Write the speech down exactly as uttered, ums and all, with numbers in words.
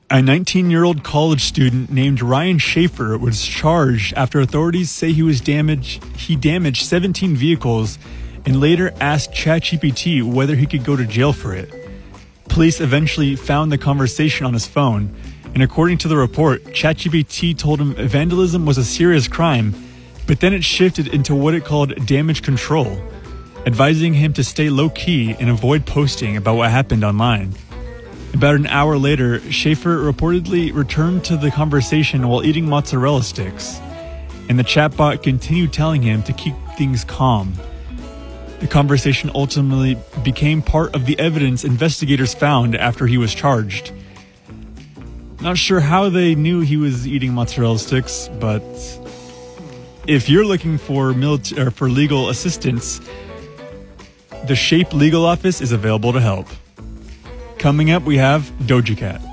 A nineteen-year-old college student named Ryan Schaefer was charged after authorities say he was damaged. He damaged seventeen vehicles and later asked ChatGPT whether he could go to jail for it. Police eventually found the conversation on his phone, and according to the report, ChatGPT told him vandalism was a serious crime, but then it shifted into what it called damage control, advising him to stay low-key and avoid posting about what happened online. About an hour later, Schaefer reportedly returned to the conversation while eating mozzarella sticks, and the chatbot continued telling him to keep things calm. The conversation ultimately became part of the evidence investigators found after he was charged. Not sure how they knew he was eating mozzarella sticks, but if you're looking for milita- or for legal assistance, the Shape Legal Office is available to help. Coming up, we have Doja Cat.